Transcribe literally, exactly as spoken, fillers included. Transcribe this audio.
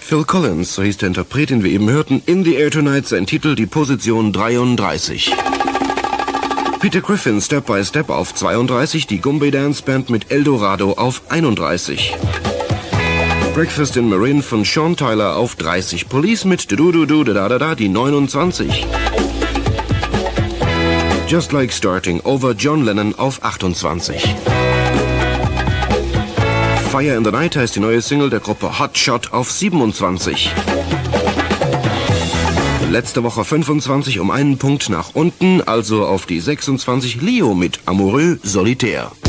Phil Collins, so hieß der Interpret, den wir eben hörten, In the Air Tonight, sein Titel, die Position dreiunddreißig. Peter Griffin, Step by Step auf zweiunddreißig, die Goombay Dance Band mit Eldorado auf einunddreißig. Breakfast in Marin von Sean Tyler auf dreißig. Police mit Du Du Du Da Da Da, die neunundzwanzig. Just Like Starting Over John Lennon auf achtundzwanzig. Fire in the Night heißt die neue Single der Gruppe Hot Shot auf siebenundzwanzig. Letzte Woche fünfundzwanzig um einen Punkt nach unten, also auf die sechsundzwanzig. Leo mit Amoureux Solitaire.